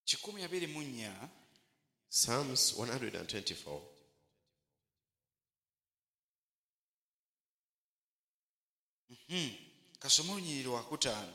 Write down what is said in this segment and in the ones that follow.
Psalms 124. Kasoma olunyiriri wakutaano.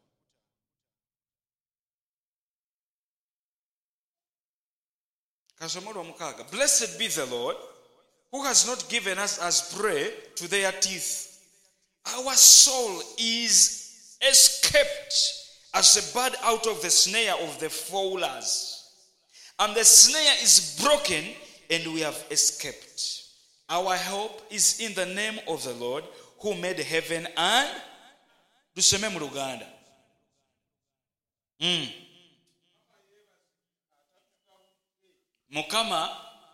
Kasoma olwomukaaga. Blessed be the Lord, who has not given us as prey to their teeth. Our soul is escaped as a bird out of the snare of the fowlers. And the snare is broken, and we have escaped. Our hope is in the name of the Lord, who made heaven and... Tuseme mu Luganda. Mukama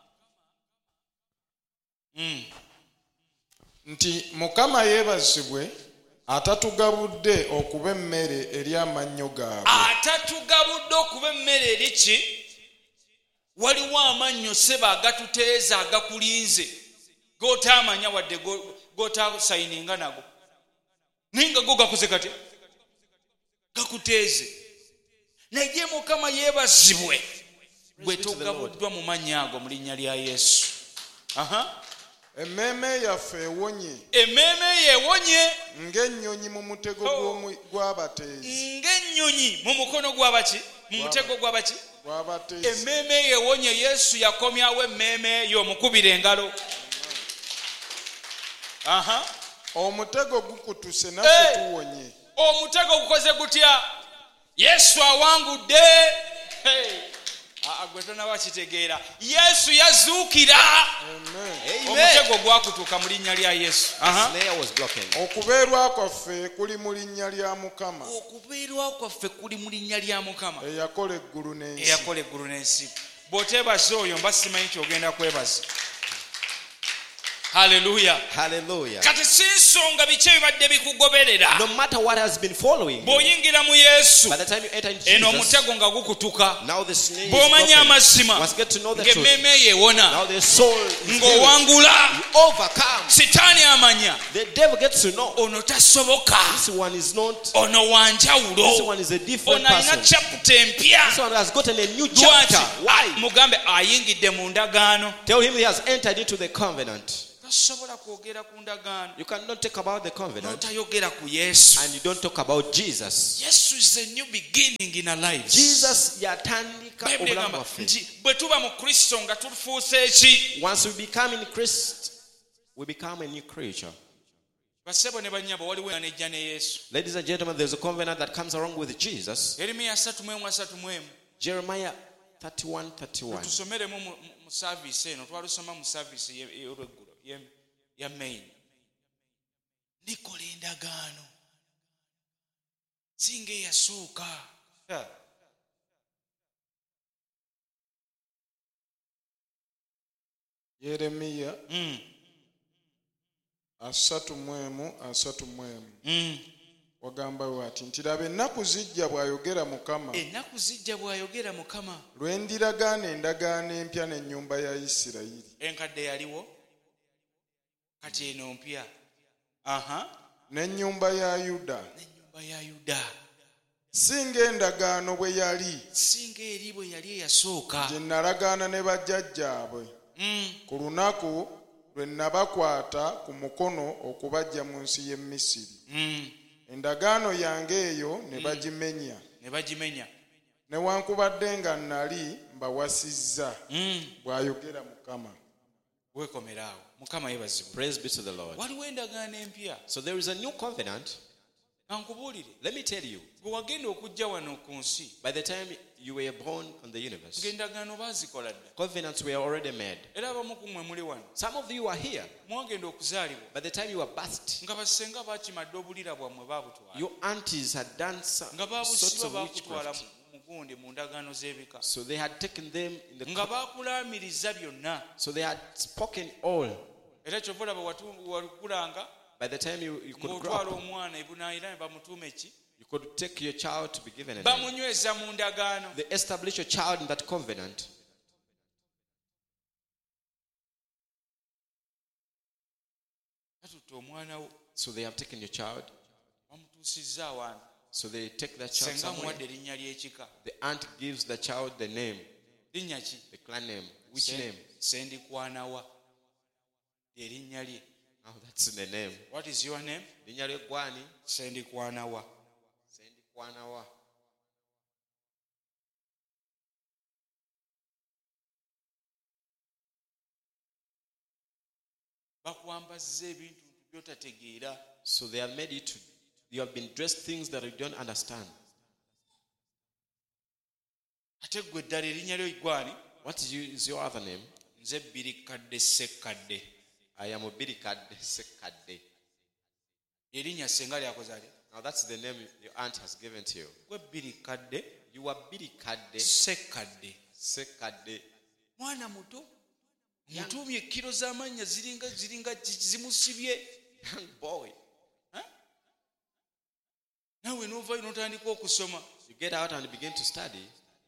nti Mukama yeebazibwe atatugabudde okuba emmere eri amannyo gaabwe. Atatugabudde okuba emmere eri ki? Waliwo amannyo seba agatuteeza agakulinze g'otaamanya wadde g'otaasayininga nago. Ninga go gakoze kati gakuteeze. Naye Mukama yeebazibwe bwe togabuddwa mu mannya ago mu linnya lya Yesu. Emmeeme yaffe ewonye. Emmeeme yeewonye ng'ennyonyi mu mutego gw'abateezi. Ng'ennyonyi mu mukono gw'abaki? Mu mutego gw'abaki? Gw'abateezi. Emmeeme yeewonye. Yesu yakomyawo emmeeme eyo omukubira engalo. Omutego gukutuse naffe tuwonye. Omutego gukoze gutya? Yesu awangudde. Gwe tonaba kitegeera. Yesu yazuukira. Omutego gwakutuuka mu linnya lya Yesu. Okubeerwa kwaffe kuli mu linnya lya Mukama. Okubeerwa kwaffe kuli mu linnya lya Mukama eyakola eggulu n'ensi. Eyakola eggulu n'ensi. Bw'oteebaza oyo mba simanyi ky'ogenda kwebaza. Hallelujah. Hallelujah. Kati si nsonga biki ebibadde bikugoberera. No matter what has been following, bw'oyingira mu Yesu, by the time you enter in eno Jesus, omutego nga gukutuka. now the snare is Bw'omanya broken. amazima, Once get to know the truth, ng'emmeeme yeewona, now the soul is healed. ng'owangula, You overcome. sitaani amanya, The devil gets to know ono tasoboka, this one is not, ono wanjawulo, this one is a different ono alina person. chapter empya. This one has gotten a new chapter. Lwaki? Why? Mugambe ayingidde mu ndagaano. Tell him he has entered into the covenant. Tasobola kwogera ku ndagaano You cannot talk about the covenant n'otayogera ku Yesu. and you don't talk about Jesus. Yesu is a new beginning in our lives. Jesus yatandika Bayibuli obulamu egamba bwaffe. nti bwe tuba mu Kristo nga tufuuse eki? Once we become in Christ, we become a new creature. Basebo ne bannyabo waliwo enejja ne Yesu. Ladies and gentlemen, there's a covenant that comes along with Jesus. Yeremiya 3:3. Jeremiah 31:31. Tusomeremu mu service eno, twalusoma mu service y'olweggulo ya main. Ndikola endagaano singa eyasooka. Yeremiya 3:3 wagamba wati nti laba ennaku zijja bw'ayogera Mukama. Ennaku zijja bw'ayogera Mukama. Lwe ndiragaana endagaano empya n'ennyumba ya Isirayiri. Enkadde yaliwo, kati eno mpya. N'ennyumba ya Yuda. N'ennyumba ya Yuda. Singa endagaano bwe yali. Singa eri bwe yali eyasooka. Gye nalagaana ne bajjajjaabwe. Ku lunaku lwe nabakwata ku mukono okubaggya mu nsi y'e Misiri. Endagaano yange eyo ne bagimenya. Newankubadde nga nali mbawasizza, bw'ayogera Mukama. Weekomeraawo. Mukama yeebazibwe. Praise be to the Lord. Waliwo endagaano empya. So there is a new covenant. Ankubuulire. Let me tell you, bwe wagenda okujja wano ku nsi, by the time you were born on the universe, ng'endagaano baazikola dda. covenants were already made. Era abamu ku mmwe muli wano, Some of you are here. mwagenda okuzaalibwa By the time you were birthed, nga basenga baakimadde obulira bwammwe baabutwala, your aunties had done some nga sorts baabusiba of baakutwala witchcraft. mu gundi mu ndagaano z'ebika, So they had taken them in the nga baakulaamiriza byonna. so they had spoken all. Era kyova olaba wakulanga By the time you could grow ng'otwala up, omwana ebunaayira ne bamutuuma eki, you could take your child to be given a name. bamunyweza mu ndagaano. They establish your child in that covenant. Batutte omwana wo, So they have taken your child, bamutuusizza awantu. So they take the child senga somewhere. muwadde erinnya ly'ekika The aunt gives the child the name, linnya ki the clan name. Which name? Sendikwana ly'erinnya lye. Oh, that's the name. What is your name? Linnya ly'eggwani, Sendikwana. Sendikwana. Bakwambazza ebintu by'otategeera. So they have made it. You have been dressed things that you don't understand. Ate ggwe eddala erinnya lyo eggwani? What is your other name? Nze Birikadde Ssekkadde. I am Birikadde Ssekkadde. Erinnya senga lyakoze ate. Now that's the name your aunt has given to you. Gwe Birikadde You are Birikadde Ssekkadde. Ssekkadde. Mwana muto. Mutumye ekkiro z'amannya ziringa zimusibye. Young boy. Naawe n'ovaayo n'otandika okusoma. You get out and begin to study.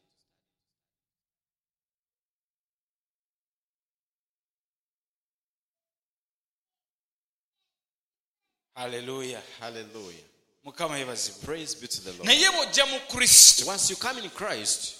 Hallelujah. Hallelujah. Mukama yebazibwe. Praise be to the Lord. Naye bw'ojja mu Kristo Once you come in Christ,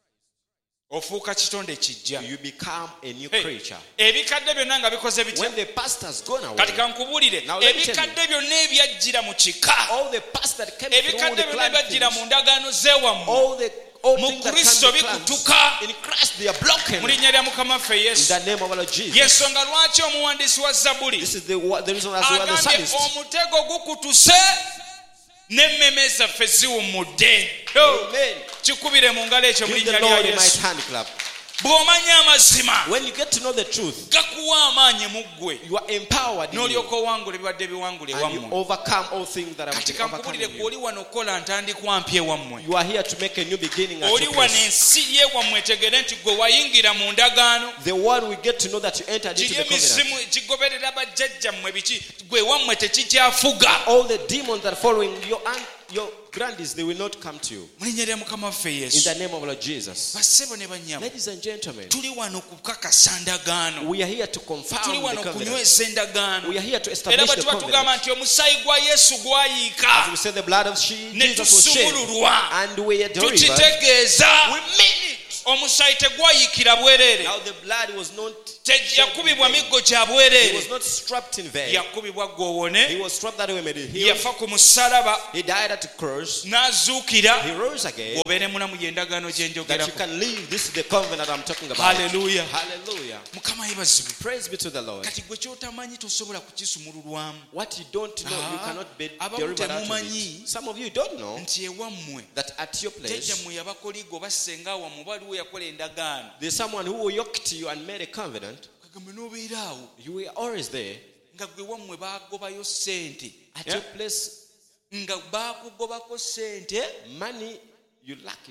ofuuka kitonde kijja. you become a new Hey, creature. ebikadde byonna nga bikoze bitya? When the past has gone away, Kati kankubuulire, Now let me tell you. ebikadde byonna ebyajjira mu kika, all the past that came through ebikadde the byonna clan ebyajjira things, mu ndagaano z'ewammwe, all the old mu things that Kristo come to bikutuka. clans, in Christ they are broken. mu linnya lya Mukama waffe In Yesu. the name of our Lord Jesus. Yensonga lwaki omuwandiisi wa Zabbuli This is the reason as we are the agambye psalmist. omutego gukutuse n'emmeme zaffe ziwummudde. Amen. Kikubire mu ngalo ekyo mu Give the linnya lya Lord a mighty Yesu. hand clap. Bw'omanya amazima When you get to know the truth, gakuwa amaanyi mu ggwe you are empowered in you, n'olyoka owangula ebibadde biwangula and you ewammwe. overcome all things that have Kati been overcome kankubulire in gwe you. oli wano okukola ntandikwa mpya ewammwe. You are here to make a new beginning at Oli your wano place. ensi y'ewammwe etegere nti gwe wayingira mu ndagaano. The one we get to know that you entered into Giri the covenant. emisimu gigoberera bajjajjammwe biki gwe wammwe tekikyafuga. All the demons that are following your grandees, they will not come to you. Mu linnya lya Mukama waffe In Yesu. the name of Lord Jesus. Bassebo ne bannyabo, Ladies and gentlemen, tuli wano kukakasa ndagaano. we are here to confirm Tuli the wano covenant. kunyweza endagaano. We are here to Era establish bwe the tuba tugamba covenant. nti omusaayi gwa Yesu As gwayiika we say, the blood of ne Jesus was shed, tusumululwa, and we are delivered. tukitegeeza We mean it. omusaayi tegwayiikira bwereere. Now the blood was not Yakubibwa miggo gya He bwereere. was not strapped in vain. Yakubibwa He gwowone. was strapped that way made it healed. Yafa ku musalaba He died at the cross. n'azuukira. He rose again. Obeere mulamu y'endagaano gye That you njogerako. can live. This is the covenant I'm talking about. Hallelujah. Hallelujah. Mukama yebazibwe. Praise be to the Lord. Kati gwe kyotamanyi tosobola kukisumululwamu. What you don't know, you Ah, cannot be abamu delivered out of temumanyi. it. Some of you don't know Nti ewammwe that at your place, jjajjammwe yabakoligo basenga awammwe waliwo yakola endagaano. there's someone who yoked you and made a covenant. Kagambe n'obeera awo You were always there. nga gwe wammwe baagobayo ssente. At your place, Nga baakugobako ssente money, you lack it.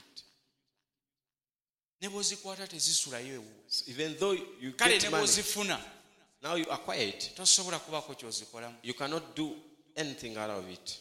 ne bw'ozikwata tezisulayo ewo. Even though you Kale get ne money, bw'ozifuna now you acquire it. tosobola kubaako ky'ozikolamu. You cannot do anything out of it.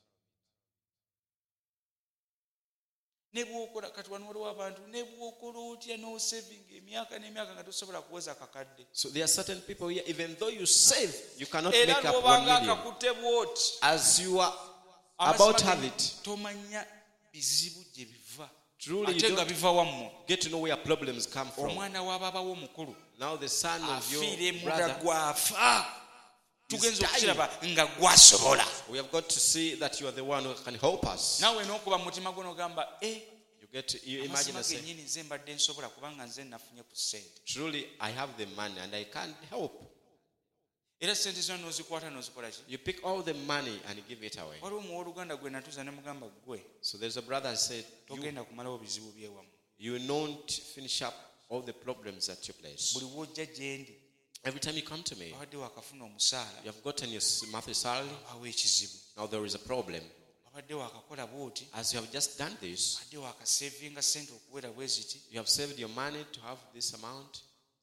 Ne bw'okola kati wano waliwo abantu ne bw'okola otya n'osevinga emyaka n'emyaka nga tosobola kuweza akakadde. So there are certain people here, even though you save, you cannot Era make up 1 n'obanga million. akakutte bw'oti As you are about to have it, tomanya bizibu gye biva. truly you Ate nga don't biva wammwe. get to know where problems come from. Omwana w'abaaba w'omukulu Now the son of your afiira emunda brother, gwafa. Tugenza dying. okukiraba nga gwasobola. we have got to see that you are the one who can help us. Naawe n'okuba mu mutima gwo n'ogamba You imagine amazima and say, gennyini nze mbadde nsobola kubanga nze nafunye ku ssente. truly I have the money and I can't help. Era ssente zonna n'ozikwata n'ozikola ki? You pick all the money and give it away. Waliwo muwooluganda gwe natuuza ne mugamba gwe So there's a brother who said, togenda kumalawo bizibu by'ewammwe. you don't finish up all the problems at your place. Buli w'ojja gye ndi Every time you come to me, wabadde wakafuna omusaala you have gotten your monthly salary. awo ekizibu. Now there is a problem. Wabadde wakakola bw'oti As you have just done this, wabadde wakasevinga ssente okuwera bwe ziti. you have saved your money to have this amount.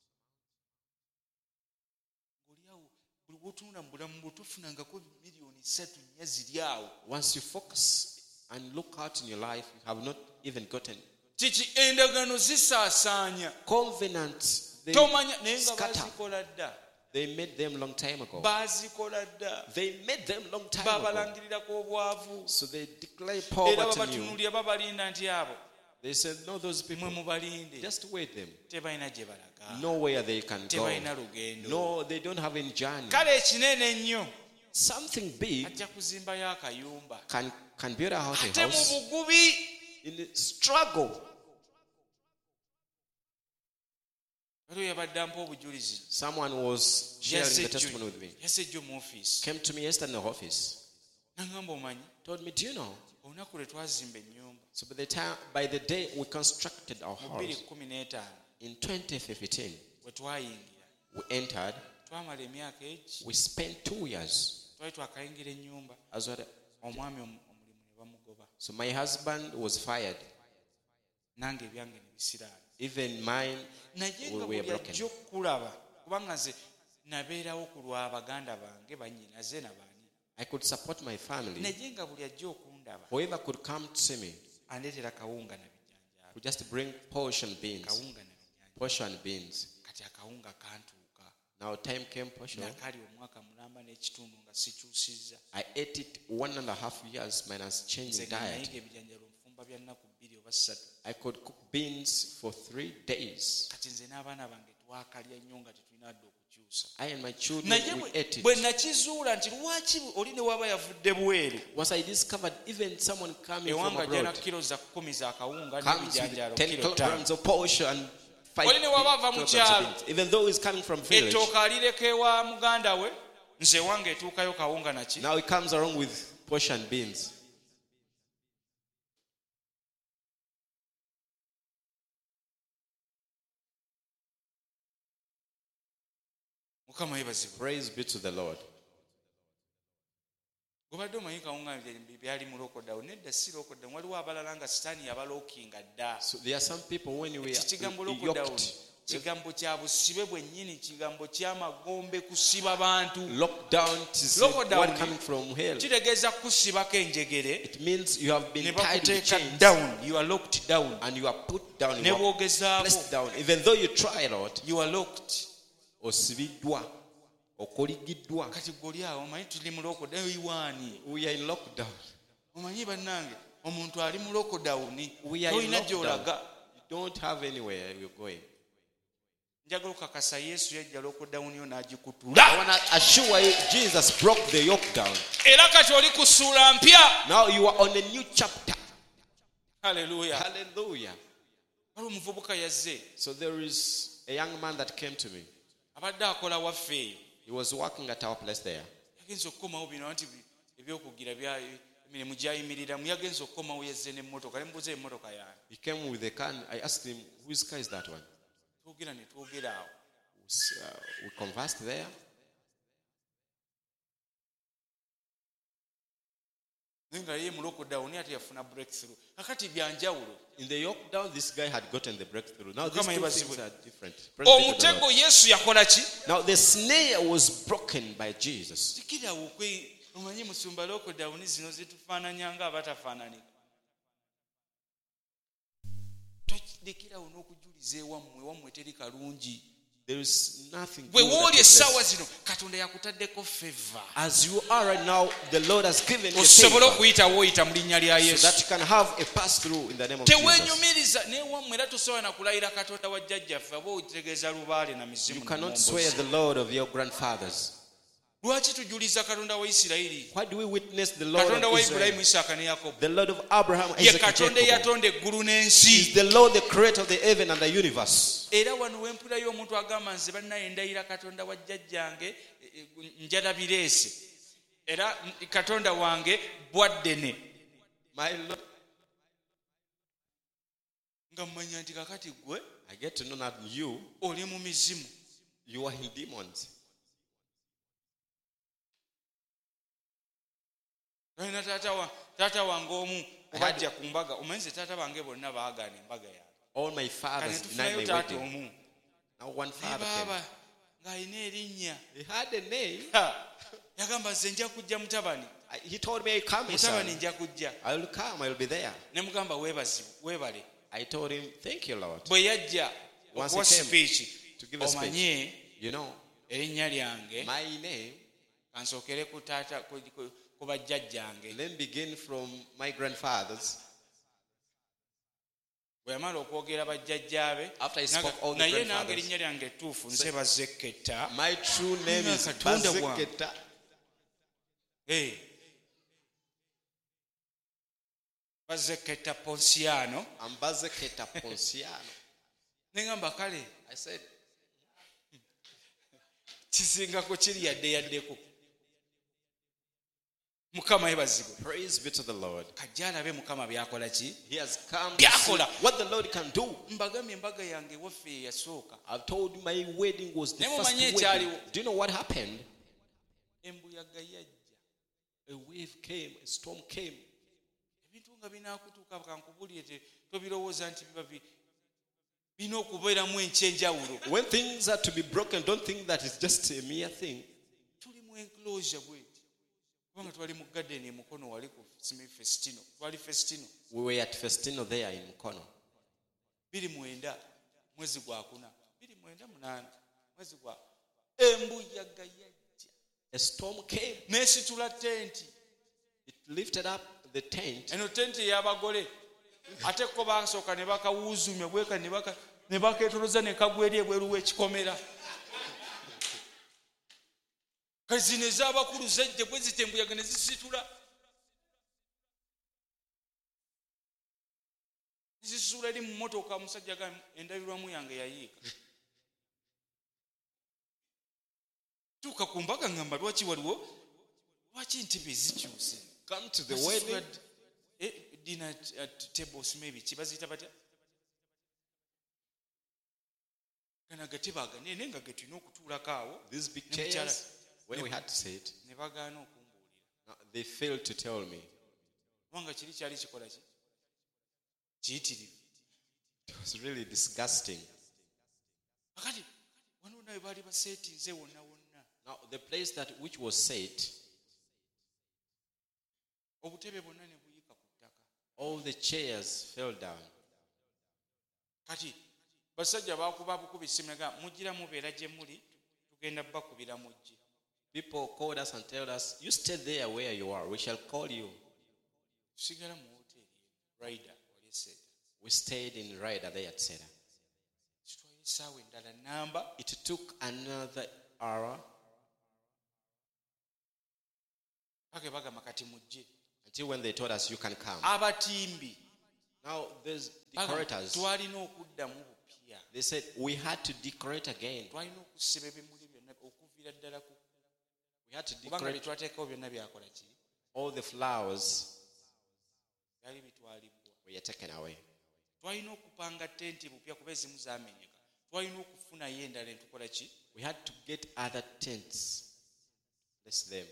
Oli awo buli w'otunula mu bulamu bwo tofunangako miliyoni 3 nnya ziri awo. Once you focus and look out in your life, you have not even gotten Kiki endagaano zisaasaanya. covenants. They Tomanya naye nga scatter. bazikola dda. They made them long time ago. baazikola dda They made them long time ago. babalangirirako obwavu So they declare era poverty in you. babatunuulira babalinda nti abo They said, no, those mwe people, mubalinde just wait them. tebalina gye balaga Nowhere they can go. tebalina lugendo No, they don't have any journey. kale ekinene ennyo Something big ajja kuzimbayo akayumba can build a house. ate mu bugubi In the struggle. waliwo yabadde ampa obujulizi Someone was sharing the testimony with me. yasejjo mu ofiisi Came to me yesterday in the office. nagamba omanyi Told me, do you know? olunaku lwe twazimba ennyumba So by the day we constructed our mu house 2015 in 2015, bwe twayingira we entered. twamala emyaka egi We spent 2 years twali twakayingira ennyumba as well. omwami omulimu ne bamugoba So my husband was fired. nange ebyange ne bisiraala Even mine naye nga were buli broken. ajja okukulaba kubanga nze nabeerawo ku lwa baganda bange bannyinaze nabaani I could support my family. naye nga buli ajja okundaba Whoever could come to see me andeetera kawunga na bijjanjaalo would just bring portion beans. kawunga na bijjanjaalo Portion beans. kati akawunga kantuuka Now time came portion. nakali omwaka mulamba n'ekitundu nga sikyusizza I ate it 1.5 years minus nze changing nga diet. nayiga ebijjanjaalo nfumba bya nnaku 2 oba 3 I could cook beans for 3 days. kati nze n'abaana bange twakalya nnyo nga tetulina adde okukyusa I and my children, naye we ate bwe it. nakizuula nti lwaki oli ne waba yavudde bweru Once I discovered even someone coming from ewanga jana abroad kilo za 10 za kawunga comes n'ebijjanjaalo with 10 kilo 5 kilograms of portion and 5 Oli ne waba ava mu kilograms kyalo. of beans. Even though he's coming from village, ettooka alireka ewa muganda we nze wange etuukayo kawunga naki now he comes along with portion beans. mukama yebazibwe Praise be to the Lord. gobadde omanyi kawunga byali mu lokodown nedda si lokodown waliwo abalala nga sitaani yabalookinga dda So there are some people when we eki kigambo are lokodown yoked, kigambo kya busibe bwennyini kigambo ky'amagombe kusiba bantu locked down to Lockdown. one coming from hell. kitegeeza kusibako enjegere It means you have ne been tied with bakuteeka chains down you are locked down and you are put down. ne You are bwogezaako placed down. Even though you try, Lord, you are locked osibiddwa, okoligiddwa. kati goli awo omanyi tuli mu lokodown iwaani We are in lockdown. omanyi bannange omuntu ali mu lokodawuni We are in tolina lockdown. gy'olaga You don't have anywhere you're going. njagala okakasa yesu yajja lokodawuni yo I n'agikutula want to assure you, Jesus broke the yoke down. era kati oli ku ssuula mpya Now you are on a new chapter. haleluya Hallelujah. wali omuvubuka yazze So there is a young man that came to me. abadde akola waffe eyo He was working at our place there. yagenza okukomawo bino nti ebyokugira emirimu gyayimiriramu yagenza okukomawo yazze n'emmotoka ne mubuuza emmotoka yange He came with a car. I asked him, whose car is that one? twogera ne twogera awo We conversed there. naye nga ye mu lokodawuni ate yafuna breakthrough kakati byanjawulo In the yoke down, this guy had gotten the breakthrough. Now these Mukama two yebazibwe. things are different. Praise be to the omutego Lord. yesu yakola ki Now the snare was broken by Jesus. tikirawo omanyi musumba lokodawuni zino zitufaananya nga abatafaananika tolekerawo n'okujuliza ewammwe teri kalungi There is nothing bwe good that wooli takes essaawa place. zino katonda yakutaddeko feva As you are right now, the Lord has given you osobole favor okuyitawo oyita mu linnya lya so yesu that you can have a pass through in the name of Jesus. teweenyumiriza newammwe era tosobola na kulayira katonda wa jjajjaffe aba otegeeza lubaale na You mizimu cannot n'omumbozi. swear the Lord of your grandfathers. lwaki tujuliza katonda wa isirayiri Why do we witness the Lord katonda of wa Israel? ibulayimu isaaka ne yakobo The Lord of Abraham, ye Isaac, and katonda Jacob. eyatonda eggulu He n'ensi is the Lord, the creator of the heaven and the universe. era wano wempulayo omuntu agamba nze bannaye ndayira katonda wa jjajjange njalabireese era katonda wange bwaddene My Lord, nga mmanya nti kakati gwe I get to know that you oli mu mizimu are in demons. olina taata wange omu obajja ku mbaga omanyi ze taata bange bonna baagaana embaga yaabwe All my kane fathers denied tufunayo my taata wedding. omu Now one naye father came. baaba ng'alina erinnya He had a name. yagamba nze nja kujja mutabani He told me, come, son. mutabani nja kujja I will come. I will be there. ne mugamba weebale I told him, thank you, Lord. bwe yajja Once okuwa he came speech to give a speech. omanye You know, erinnya lyange My name, kansookere ku taata ku bajjajjange. let me begin from my grandfathers. Bwe yamala okwogera bajjajjaabe After he spoke all the naye nange grandfathers. erinnya lyange ettuufu nze Bazeketa. My true name is Katonda bwange. Bazeketa. Bazeketa Ponsiano. I'm Bazeketa Ponsiano. Nengamba kale I said, kisingako kiri yaddeko. Mukama yebazibwe. praise be to the Lord. Kajja alabe Mukama byakola ki. He has come to see Byakola. what the Lord can do. Mbagambye embaga yange waffe yasooka. I've told you my wedding was the Naye first mumanyi wedding. ekyaliwo. Do you know what happened? Embuyaga yajja. A wave came, a storm came. Ebintu nga binaakutuuka kankubulire tobirowooza nti biba bina okubeeramu enkyenjawulo. When things are to be broken, don't think that it's just a mere thing. Tuli mu enclosure bweti. Kubanga twali mu garden e Mukono wali ku Festino. Twali Festino. We were at Festino there in Mukono. 29 mwezi gwa 4. 29 mwezi gwa embuyaga yajja. A storm came. N'esitula tenti. It lifted up the tent. Eno tenti y'abagole. Ate ko basooka ne bakawuuzumya bweka ne bakeetoloza ne kagwa eri ebweru w'ekikomera. Kazino ez'abakulu zajja bwe zitembuyaga ne zisitula. Zisitula eri mu mmotoka omusajja ga endabirwamu yange yayiika. Tuuka ku mbaga ngamba lwaki entibe zikyuse. Come to the wedding. Dinner tables maybe kibazita batya. Kana gateba aganene nga getulina okutuulako awo. These big chairs, when we had to sit, Ne bagaana okumbuulira. they failed to tell me. Kubanga kiri kyali kikola ki? Kiyitirivu. It was really disgusting. Akati wano nawe baali baseetinze wonna wonna. Now, the place that which was set, Obutebe bwonna ne buyika ku ttaka. all the chairs fell down. Kati basajja baakuba bukubi simega mugira mubeera gye muli tugenda bakubira mujje. People called us and told us, you stay there where you are. We shall call you. Tusigala mu hoteeri Ryder wali esseeta. We stayed in Ryder there at Seda. Kitwaye essaawa endala namba. It took another hour Pake bagamba kati mujje. until when they told us you can come. Abatimbi Now, there's decorators. twalina okuddamu bupya. They said we had to decorate again. Twalina okusiba ebimuli byonna okuviira ddala ku We had to kubanga decorate bye twateekawo byonna byakola ki? all the flowers Byali bitwalibwa. were taken away. Twalina okupanga tenti bupya kuba ezimu zaamenyeka. Twalina okufunayo endala entukola ki? We had to get other tents. Bless them.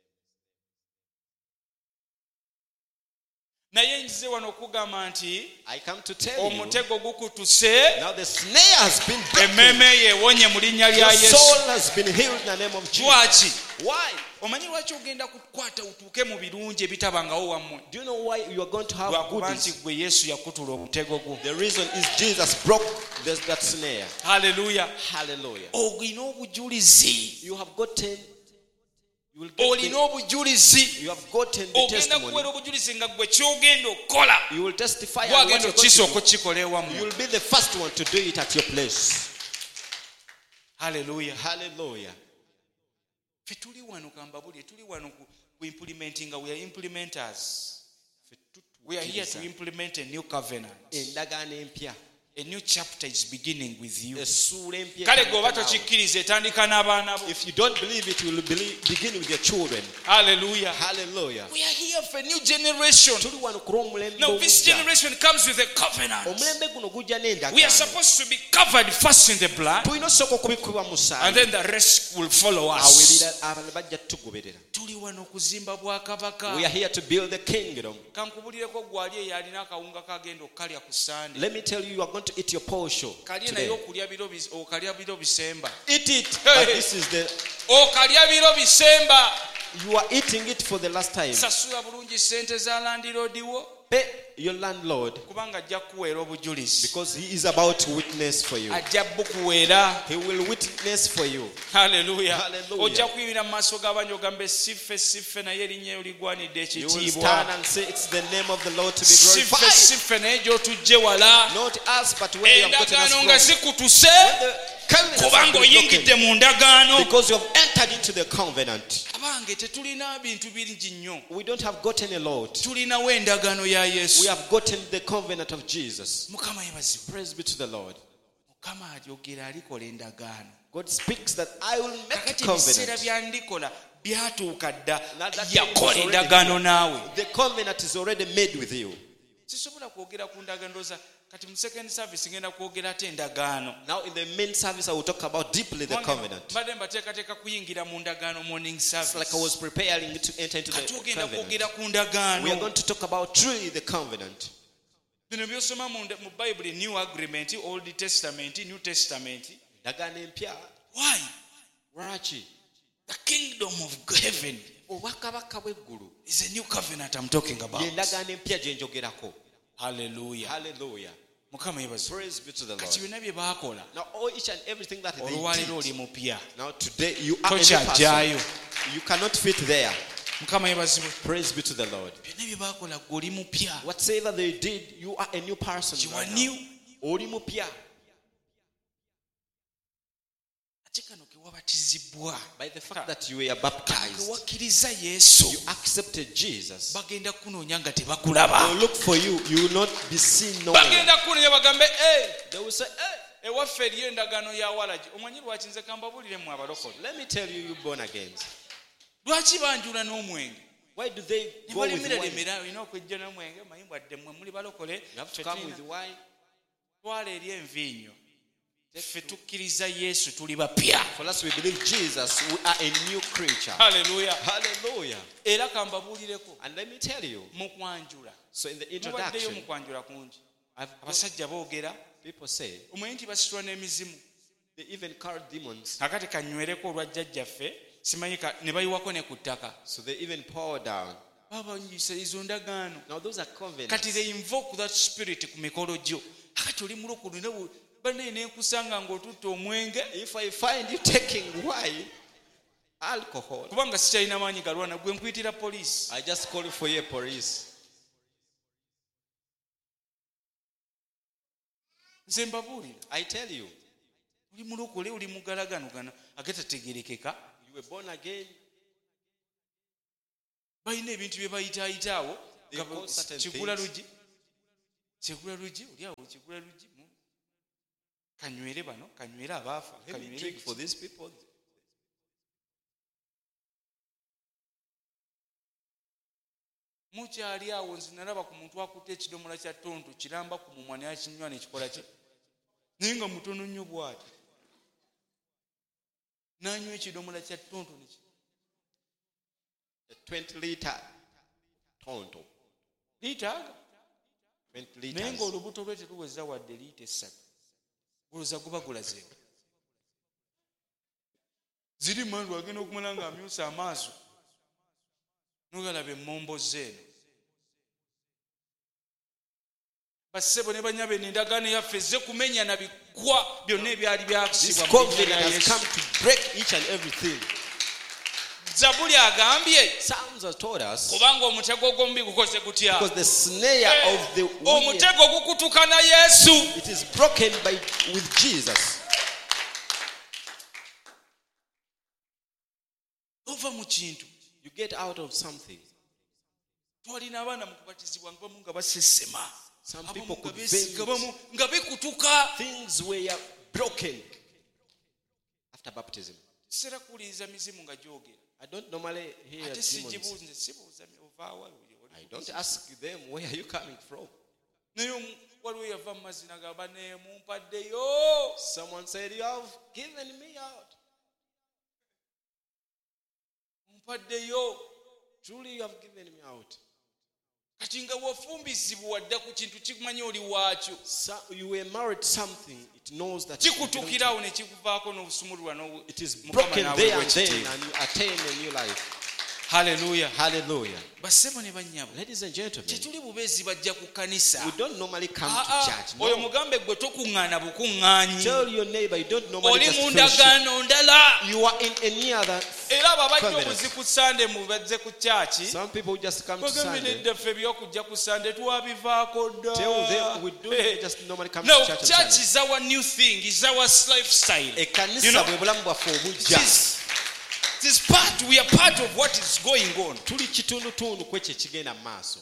Naye nzize wano okugamba nti I come to tell you, omutego gukutuse, now the snare has been broken. emmeeme yeewonye mu linnya lya Your Yesu. soul has been healed in the name of Jesus. Lwaki? Why? Omanyi lwaki ogenda kukwata utuuke mu birungi ebitabangawo wammwe? Do you know why you are going to have Lwakuba nti goodies? gwe Yesu yakutula omutego gwo. The reason is Jesus broke that snare. Haleluya. Hallelujah. Olina obujulizi. You have gotten, you will get Olina obujulizi. you have gotten the Ogenda testimony. kuweera obujulizi nga gwe kyogenda okukola. You will testify on what Gwagenda you're going okukisooka to okukikola do. ewammwe. You will be the first one to do it at your place. Haleluya. Hallelujah. Ffe tuli wano kambabulye, tuli wano ku implementing, we are implementers. We are here to implement a new covenant. Endagaano empya. A new chapter is beginning with you. Essuula empya. Kale gwe oba tokikkiriza etandika n'abaana bo. If you don't believe it, you will begin with your children. Hallelujah. Hallelujah. We are here for a new generation. Tuli wano ku lw'omulembe Now this omujja. generation comes with a covenant. Omulembe guno gujja We are n'endagaano. supposed to be covered first in the blood, Tulina osooka okubikubibwa mu and musaayi. then the rest will follow us. Awulira abalala bajja tugoberera. Tuli wano kuzimba bwakabaka. We are here to build the kingdom. Kankubulireko gwali eyo alina akawunga kagenda okukalya ku Sunday. Let me tell you, you are going to eat your portion Kalye today. naye okalya biro bisemba. Eat it, Hey. but this is the, Okalya biro bisemba. you are eating it for the last time. Sasula bulungi sente za Land Road wo. Pay your landlord kubanga ajja kuweera obujulizi. because he is about to witness for you. Ajja bukuweera. He will witness for you. Hallelujah. Hallelujah. Ojja kuyimira mu maaso g'abantu ogambe siffe naye erinnya ligwanidde You will stand ekitiibwa. and say it's the name of the Lord to be Siffe glorified. naye gy'otujje wala. Not us, but where you have gotten us Endagaano nga from. zikutuse The covenants have kubanga been oyingidde broken mu ndagaano. because you have entered into the covenant. Abange tetulina bintu bingi nnyo. We don't have gotten a lot. Tulinawo endagaano ya Yesu. We have gotten the covenant of Jesus. Mukama yebazibwe. Praise be to the Lord. Mukama alyogera alikola endagaano. God speaks that I will make a Kakati ebiseera covenant. byandikola byatuuka dda. Now that Yakola is already endagaano here. naawe. The covenant is already made with you. Sisobola kwogera ku ndagaano ndowooza kati mu second service ngenda kwogera ate endagaano. Now in the main service I will talk about deeply the covenant. Mbadde mbateekateeka kuyingira mu ndagaano morning It's service. like I was preparing to enter into Kati the ogenda covenant. kwogera ku We are ndagaano. going to talk about truly the covenant. Bino byosoma mu Bible, New Agreement, Old Testament, New Testament. Ndagaano empya. Why? Lwaki? The kingdom of heaven Obwakabaka bw'eggulu is a new covenant I'm talking about. ye ndagaano empya gye njogerako. Hallelujah. Hallelujah. Mukama yebazo. Praise be to the Kati Lord. byonna bye baakola. Now all each and everything that they Olwaleero did. oli mupya. Now today you are a new Tokyajjaayo. person. You cannot fit there. Mukama yebazibwe. Praise be to the Lord. Byonna bye baakola ggwe oli mupya. Whatever they did, you are a new person. You are right now. new. Oli mupya. Ate kano ke wabatizibwa. By the fact that you were baptized, Ke wakkiriza Yesu. you accepted Jesus. Bagenda kunoonya nga They will tebakulaba. look for you. You will not be seen nowhere. Bagenda kunoonya bagambe They will say, hey, ewaffe eriyo endagaano ya walagi. Omanyi lwaki nze kambabuulire mmwe abalokole. let me tell you, you born again. Lwaki banjula n'omwenge? Why do they Ne go with wine? balemerera olina okwejja n'omwenge omanyi bwadde mmwe muli balokole. You have to come with wine. Twala eri envinnyo. Ffe tukkiriza Yesu tuli bapya. For us, we believe Jesus. We are a new creature. Hallelujah. Hallelujah. Era kambabuulireko And let me tell you. mu kwanjula. So in the Mubaddeyo introduction, mu kwanjula kungi. I've Abasajja boogera people say omanyi nti basitula n'emizimu. they even call demons. Akati kanywereko olwa jjajjaffe simanyi ne bayiwako ne ku ttaka. So they even pour down. Babanyisa izo ndagaano. Now those are covenants. Kati they invoke that spirit ku mikolo gyo. Akati oli mulokole ne banne n'enkusanga ng'otutta omwenge. If I find you taking wine, alcohol, Kubanga sikyalina maanyi galwana gwe nkuyitira poliisi. I just call for you police. Nze mbabuulira. I tell you, Oli mulokole oli mugalaganugana agatategerekeka. you were born again. Balina ebintu bye bayitaayitaawo. They call certain Kigula things. lugi. Kigula lugi. Oli awo kigula lugi. Kanywere bano. Kanywere abaafa. Let me drink for these people. Mukyali awo nze nalaba ku muntu akutte ekidomola kya ttonto kiramba ku mumwa naye akinywa nekikola kye. Naye nga mutono nnyo bw'ati. N'anywa ekidomola kya ttonto neki. A 20-liter tonto. Liitaaga. 20 Naye liters. ng'olubuto lwe teruweza wadde liita 3. Olowooza guba gulazeewo. Ziri mandu agenda okumala ng'amyusa amaaso. Nogalaba emmombo zeeno. Bassebo ne banyabe n'endagaano yaffe ezze kumenya na bigwa byonna ebyali This byakisibwa mu covenant linnya lya has Yesu. come to break each and everything. Zabuli agambye Psalms have told us kubanga omutego gw'omubi gukoze gutya. because the snare of the wicked, Omutego gukutuka na Yesu. it is broken with Jesus. Ova mu kintu. You get out of something. Twalina abaana mu kubatizibwa ngabamu nga basesema. Some Abamu people nga could beesiga, bend. abamu nga bikutuka. Things were broken after baptism. Sera kuwuliriza mizimu nga gyogera. I don't normally hear Ate demons. sigibuuze sibuuza ovaawa. I don't ask them, where are you coming from? Naye waliwo yava mu mazzi n'agamba mumpaddeyo. Someone said, you have given me out. Mumpaddeyo. Truly you have given me out. Kati nga wafumbizibwa wadda ku kintu kimanyi oli waakyo. So you were married to something, it knows that Kikutukirawo ne kikuvaako n'obusumululwa it is Mukama broken naawe there and bw'ekitiibwa. then, and you attain a new life. Hallelujah. Hallelujah. Basebo ne bannyabo. Ladies and gentlemen, Tetuli bubeezi bajja ku kanisa. we don't normally come to church. Oyo No. mugambe gwe tokuŋŋaana bukuŋŋaanyi. Tell your neighbor you don't normally Oli just mu fellowship. ndagaano ndala. You are in any other. Era abo abajja Covenant. obuzi ku Sunday mubazze ku chaaki. Some people just come to Bagambe Sunday. neddaffe ebyokujja ku Sunday twabivaako dda. Tell them we don't just normally come No, to church on church Sunday. is our new thing, is our lifestyle. Ekkanisa You know, bwe bulamu bwaffe obujja. we are part of what is going on. Tuli kitundutundu ku ekyo ekigenda mu maaso.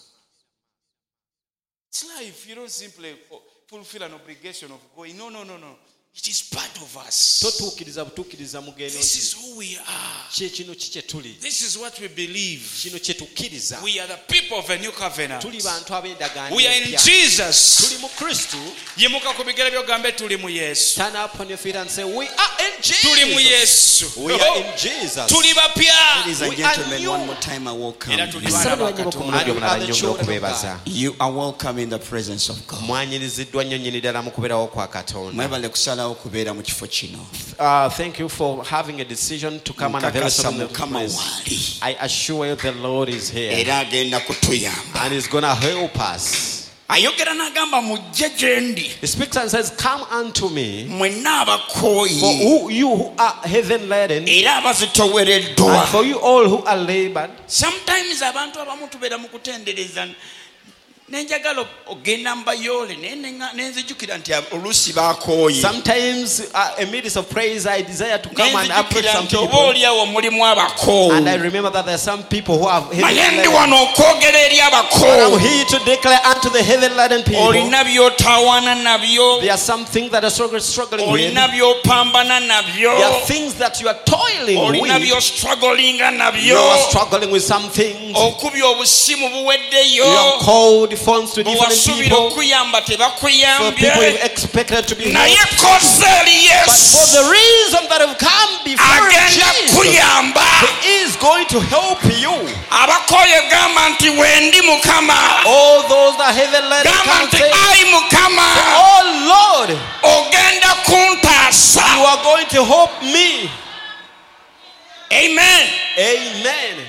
It's life. You don't simply fulfill an obligation of going. No. It is part of us. Totuukiriza butuukiriza mugendo This nti is who we are. kyekino kikye tuli. This is what we believe. Kino kye tukkiriza. We are the people of a new covenant. Tuli bantu ab'endagaano We are in empya. Jesus. Tuli mu Kristo. Yimuka ku bigere by'ogambe tuli mu Yesu. Stand up on your feet and say, we are in Tuli mu Jesus. Yesu. We are in Jesus. Tuli bapya. Ladies and We are gentlemen, new. one more time I welcome Era you. tuli baana ba Katonda. And you are the children of God. You are welcome in the presence of God. Mwanyiriziddwa nnyo nnyini ddala mu kubeerawo kwa Katonda. Mwebale kusalawo kubeera mu kifo kino. Thank you for having a decision to come and avail Nkakasa yourself in the Mukama place. waali. I assure you the Lord is here Era agenda kutuyamba. and He's going to help us. Ayogera n'agamba mujje gye ndi. He speaks and says, come unto me, Mwenna for abakooyi. you who are heaven laden, Era abazitowereddwa. and for you all who are labored. Sometimes abantu abamu tubeera mu kutendereza nenjagala ogenda mbayoole nenzijukira nti oluusi bakooye. Sometimes, amidst of praise, I desire to come and approach Nenzijukira some nti oba people. oliawo mulimu abakoowu. And I remember that there are some people who have heaven Naye ndi laden. wano okwogera eri I'm abakoowu. here to declare unto the heaven laden people. Olina by'otawaana nabyo. There are some things that are struggling with. Olina by'opambana nabyo. There are things that you are toiling Olina with. by'ostrugglinga You are nabyo. struggling with some things. Okubye obusimu You buweddeyo. have called phones to different Bwewasuubira people. okuyamba For people you tebakuyambye. expected to be Naye helped. kozze eri But for Yesu. the reason that have come before Agenda Jesus, kuyamba. He is going to help you. Abakooye gamba nti wendi Mukama. All those that heaven led Gamba come nti say, ayi Mukama. oh Lord, Ogenda kuntaasa. you are going to help me. Amen. Amen.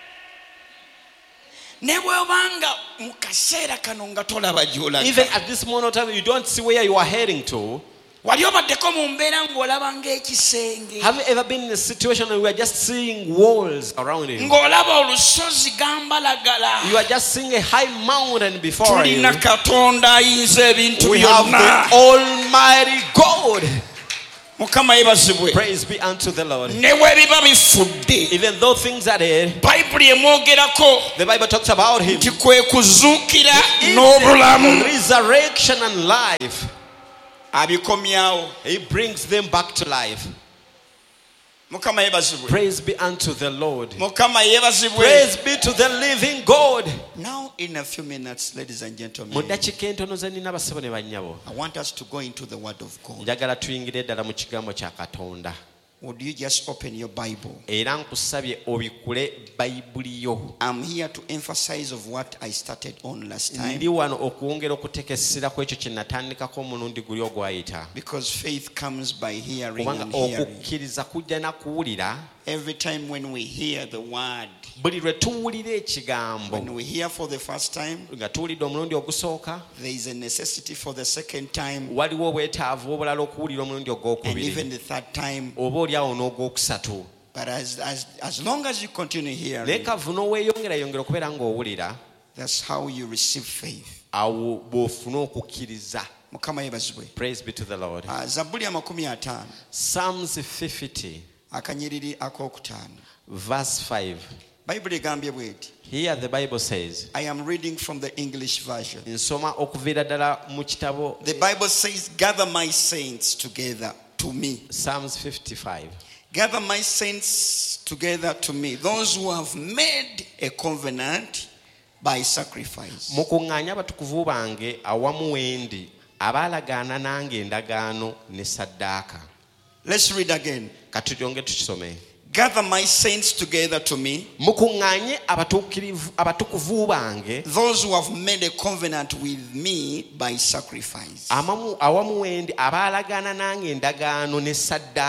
Ne bw'obanga mu kaseera kano nga tolaba gy'olaga. Even at this moment of time, you don't see where you are heading to. Wali obaddeko mu mbeera ng'olaba ng'ekisenge. Have you ever been in a situation where we are just seeing walls around you? Ng'olaba olusozi gambalagala. You are just seeing a high mountain before you. Tulina Katonda ayinza ebintu We have byonna. the Almighty God. Mukama yebazibwe. Praise be unto the Lord. Ne bwebiba bifudde. Even though things are dead, Bayibuli emwogerako the Bible talks about Him. nti kwe kuzuukira Is n'obulamu. the resurrection and life. Abikomyawo. He brings them back to life. Mukama yebazibwe. Praise be unto the Lord. Mukama yebazibwe. Praise be to the living God. Now in a few minutes, ladies and Mu gentlemen, ddakiika entono ze nnina basebo ne bannyabo. I want us to go into the word of God. Njagala tuyingire ddala mu kigambo kya Katonda. Would you just open your Bible? Era nkusabye obikule Bayibuli yo. I'm here to emphasize of what I started on last time. Ndi wano okwongera okutekesera ku ekyo kye natandikako omulundi guli ogwayita. Because faith comes by hearing Kubanga and hearing. okukkiriza kujja na kuwulira. Every time when we hear the word, Buli lwe tuwulira ekigambo when we hear for the first time, nga tuwulidde omulundi ogusooka, there is a necessity for the second time waliwo obwetaavu obulala okuwulira omulundi and ogwokubiri even the third time. oba oliawo n'ogwokusatu. But as long as you continue Naye hearing, kavu n'oweeyongerayongera okubeera ng'owulira, that's how you receive faith. awo bw'ofuna okukkiriza. Mukama yebazibwe. Praise be to the Lord. Zabuli ya 50 Psalms 50 akanyiriri akokutaano. verse 5. Bayibuli egambye bw'eti. Here the Bible says, I am reading from the English version. nsoma okuviira ddala mu kitabo The Bible says, gather my saints together to me. Psalms 55. Gather my saints together to me. Those who have made a covenant by sacrifice. Mukuŋŋaanye abatukuvu bange awamu wendi abaalagaana nange endagaano ne saddaaka. Let's read again. Katulyonge tukisome. Gather my saints together to me. Mukuŋŋaanye abatukuvu bange Those who have made a covenant with me by sacrifice. awamu wendi abaalagaana nange endagaano ne saddaaka.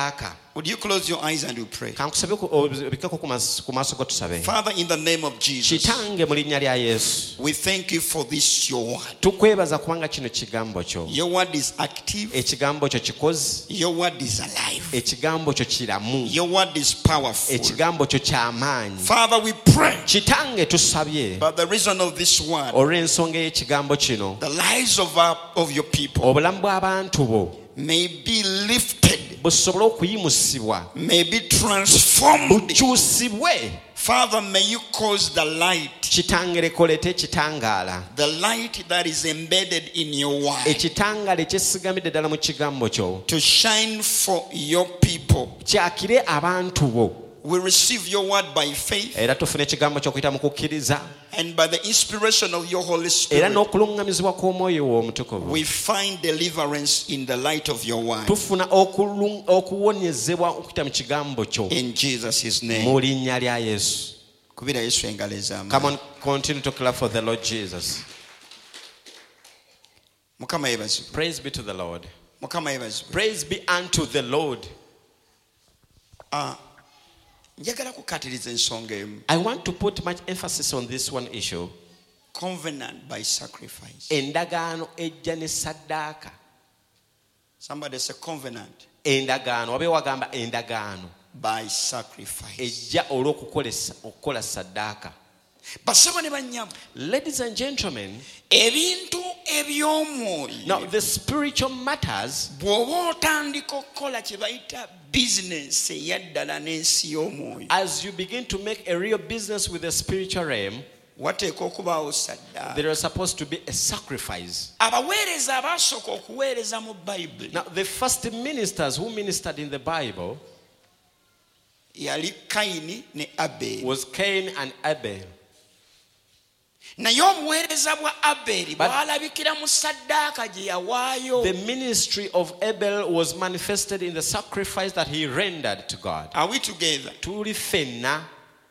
Would you close your eyes and you pray? kankusabe obikeko ku maaso go tusabe. Father, in the name of Jesus, Kitange mu linnya lya Yesu we thank you for this, your word. tukwebaza kubanga kino kigambo kyo. Your word is active. Ekigambo kyo kikozi. Your word is alive. Ekigambo kyo kiramu. Your word is powerful. Ekigambo kyo ky'amaanyi. Father, we pray, Kitange tusabye by the reason of this word, olw'ensonga y'ekigambo kino the lives of your people obulamu bw'abantu bo may be lifted, busobole okuyimusibwa, may be transformed. bukyusibwe. Father, may you cause the light, Kitange lekolete ekitangaala, the light that is embedded in your word, ekitangaala ekyesigamidde ddala mu kigambo kyo to shine for your people. kyakire abantu bo. We receive your word by faith Era tufune ekigambo ky'okuyita mu kukkiriza, and by the inspiration of your Holy era Spirit. n'okuluŋŋamizibwa kw'omwoyo wo omutukuvu We find deliverance in the light of your word. tufuna okuwonyezebwa okuyita mu kigambo kyo In Jesus' name. mu linnya lya Yesu. Kubira Yesu engalo Come ez'amaanyi. on, continue to clap for the Lord Jesus. Mukama yeebazibwe. Praise be to the Lord. Mukama yeebazibwe. Praise be unto the Lord. Njagala kukkatiriza ensonga emu. I want to put much emphasis on this one issue. Covenant by sacrifice. Endagaano ejja ne saddaaka. Somebody say covenant Endagaano wabe wagamba endagaano by sacrifice. ejja olw'okukola saddaaka. Basebo ne bannyabo, Ladies and gentlemen, ebintu eby'omwoyo now the spiritual matters, bw'oba otandika okukola kye bayita bizinesi eyaddala n'ensi y'omwoyo, as you begin to make a real business with the spiritual realm, wateeka okubaawo saddaaka. there is supposed to be a sacrifice. Abaweereza abaasooka okuweereza mu bayibuli Now the first ministers who ministered in the Bible yali Kayini ne Aberi. was Cain and Abel. Naye obuweereza bwa Aberi But- bwalabikira mu saddaaka gye yawaayo. The ministry of Abel was manifested in the sacrifice that he rendered to God. Are we together? Tuli ffenna.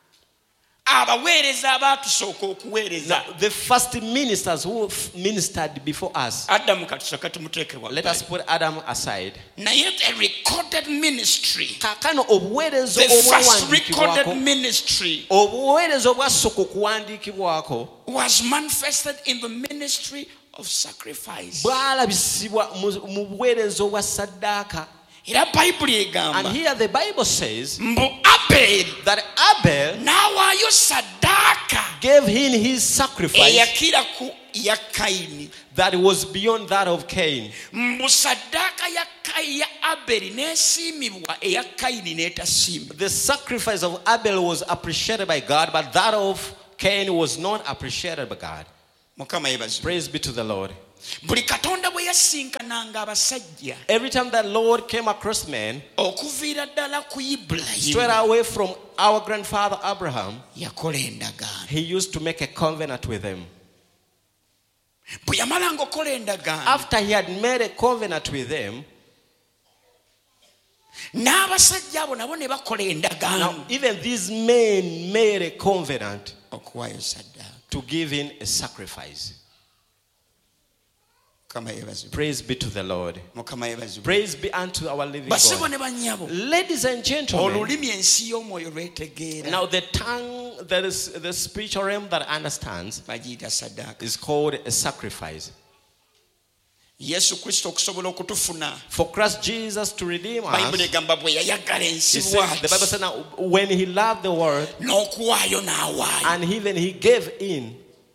Abaweereza abaatusooka okuweereza, Now, the first ministers who ministered before us, Adamu katusooka tumuteeke let us waggulu. put Adam aside. Naye the recorded ministry, Kaakano obuweereza the first recorded obwawandiikibwako, ministry obuweereza obwasooka okuwandiikibwako was manifested in the ministry of sacrifice. bwalabisibwa mu buweereza obwa saddaaka. Era bayibuli And egamba here the Bible says mbu Aberi that Abel n'awaayo saddaaka gave him his sacrifice eyakira ku ya Kayini. that was beyond that of Cain. Mbu saddaaka ya Aberi n'esiimibwa eya Kayini n'etasiimibwa. The sacrifice of Abel was appreciated by God, but that of Cain was not appreciated by God. Mukama yeebazibwe. Praise be to the Lord. Buli Katonda bwe yasinkananga abasajja Every time that Lord came across men, okuviira ddala ku straight Ibulayimu, away from our grandfather Abraham, yakola endagaano. he used to make a covenant with them. Bwe yamalanga okukola endagaano, After he had made a covenant with them, n'abasajja abo nabo ne bakola now endagaano even these men made a covenant okuwaayo saddaaka. to give in a sacrifice. Mukama yeebazibwe. Praise be to the Lord. Mukama yeebazibwe. Praise be unto our living Basebo God. ne bannyabo, Ladies and gentlemen, olulimi ensi y'omwoyo lwetegeera, now the tongue that is the spiritual realm that understands bagiyita saddaaka. is called a sacrifice. Yesu Kristo okusobola okutufuna, For Christ Jesus to redeem bayibuli us, egamba bwe yayagala he ensi said, the Bible said now when he loved the world n'okuwaayo n'awaayo. and even he gave in,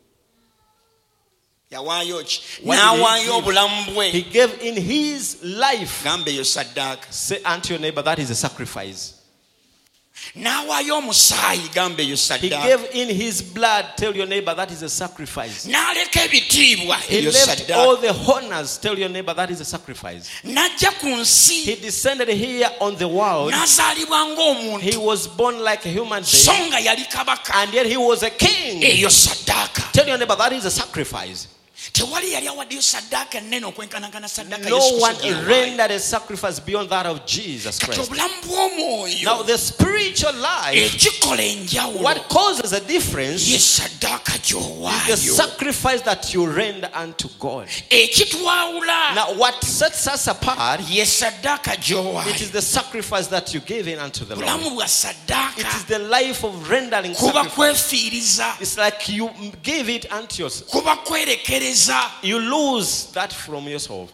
Yawaayo ki? What did he N'awaayo give? obulamu he bwe. gave in his life. Gamba eyo saddaaka. Say unto your neighbor, that is a sacrifice. N'awaayo omusaayi, gamba eyo He saddaaka. gave in his blood. Tell your neighbor, that is a sacrifice. N'aleka ebitiibwa, He eyo left all saddaaka. the honors. Tell your neighbor, that is a sacrifice. N'ajja ku He nsi, descended here on the world. n'azaalibwa He ng'omuntu, was born like a human being, so nga yali kabaka, and yet he was a king. eyo saddaaka. Tell your neighbor, that is a sacrifice. tewali yali awaddeyo saddaaka ennene okwenkanagana saddaaka No Yesu one Kristo gye yawa. rendered a sacrifice beyond that of Jesus Kati Christ. obulamu bw'omwoyo Now the spiritual life, ekikola enjawulo what causes a difference ye is saddaaka the gy'owaayo. sacrifice that you render unto God. Ekitwawula Now what sets us apart, ye saddaaka it gy'owaayo. is the sacrifice that you give in unto the Lord. bulamu bwa It saddaaka is the life of rendering kuba sacrifice. kwefiiriza, It's like you give it unto yourself. kuba kwerekereza. You lose that from yourself.